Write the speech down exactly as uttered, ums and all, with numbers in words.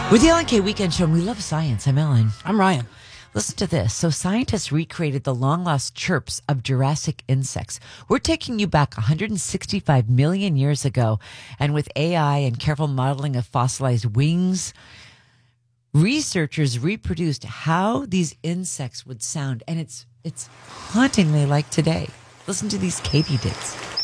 With the L N K Weekend Show, we love science. I'm Ellen. I'm Ryan. Listen to this. So scientists recreated the long-lost chirps of Jurassic insects. We're taking you back one hundred sixty-five million years ago. And with A I and careful modeling of fossilized wings, researchers reproduced how these insects would sound. And it's it's hauntingly like today. Listen to these katydids.